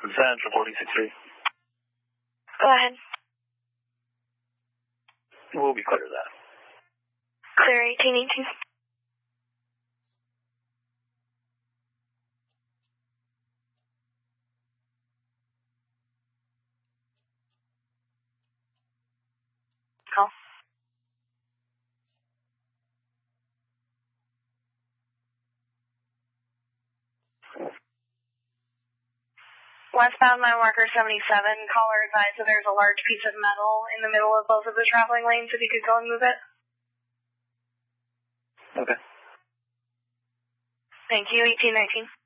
Central 46-3. Go ahead. We'll be clear of that. Clear 1818. Call. Westbound mile marker 77, caller advised that there's a large piece of metal in the middle of both of the traveling lanes, if you could go and move it. Okay. Thank you, 1819.